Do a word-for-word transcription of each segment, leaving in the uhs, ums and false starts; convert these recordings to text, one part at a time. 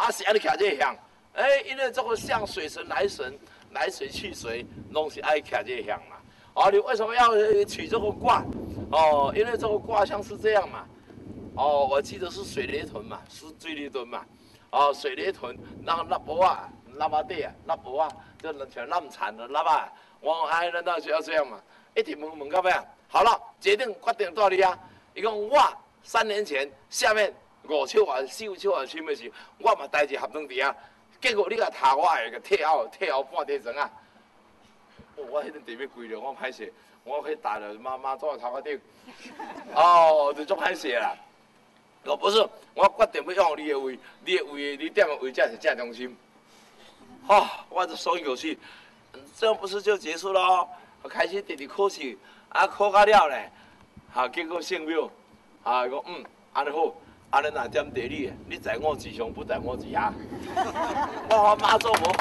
啊是安尼徛这向，哎，因为这个像水神来神，来水去水，拢是爱徛这向嘛。哦，你为什么要取这个卦？哦，因为这个卦象是这样嘛。哦，我记得是水雷屯嘛，是水雷屯嘛。哦，水雷屯，那那波啊，那巴地啊，那波啊，就像烂残的那巴。我哎，难道就要这样嘛？一直问问到尾啊，好了，决定决定到你啊。伊讲我三年前下面五手啊、四手啊，签的时，我嘛带一合同伫啊。结果你甲查我的个退后退后半地层啊。我迄阵地要跪了，我歹势，我去打了妈妈坐头壳顶，哦，就足歹势啦。哦，不是，我决定要用你的位，你的位，你点的位才是正中心。哦，我就松一口气，这样不是就结束了哦？开始直直考试，啊，考到了咧，啊，结果姓苗，啊，讲嗯，安尼好，安尼若点地理，你在我之上，不在我之下。我妈祖婆。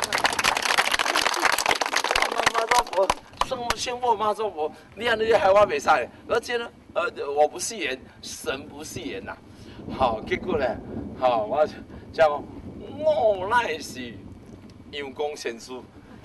妈祖婆，圣姓莫妈祖婆，你安尼害我袂使，而且呢，呃，我不戏言，神不戏言呐。好，结果呢，好，我讲我乃是阳光先师，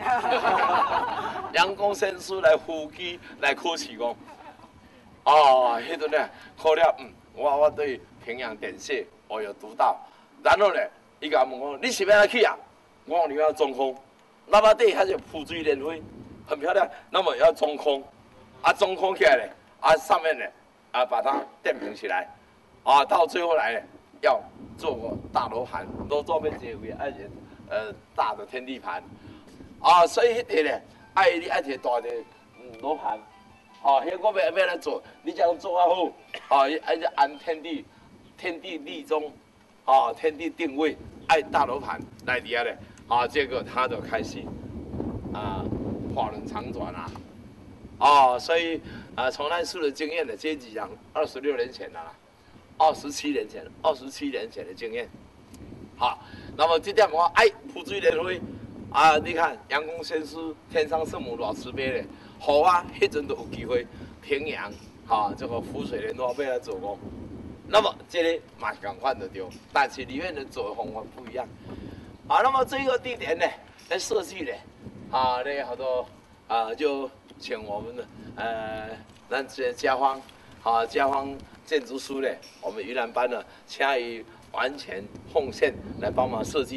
阳光先师来呼机来考试讲，哦，迄阵呢考了，嗯，我我对平阳点穴我有读到，然后呢，伊甲问我你是要来去啊？我讲你要中空，那么底还是浮水莲花。很漂亮，那么要中空，啊中空起来呢，啊上面呢，啊把它垫平起来，啊到最后来呢，要做个大罗盘，都做面结为而且呃大的天地盘，啊所以迄个呢，爱你爱摕大的嗯罗盘，哦，迄我要要来做，你这样做啊好，啊而且按天地天地立中，啊天地定位，爱大罗盘来底下呢，啊这个他就开始啊。华人长转啊，哦，所以啊，从那次的经验呢，这几讲二十六年前的啦，二十七年前，二十七年前的经验，好，那么这点我哎，普水莲花啊，你看阳公先师、天上圣母偌慈悲嘞，好啊，迄阵都有机会平阳啊，这个浮水莲花要来做工，那么这里嘛是共款的对，但是里面的做方法不一样，啊，那么这个地点呢，来设计呢。啊，那好多啊，就请我们的呃，咱这家方啊，家方建筑师呢，我们云南班呢，请予完全奉献来帮忙设计。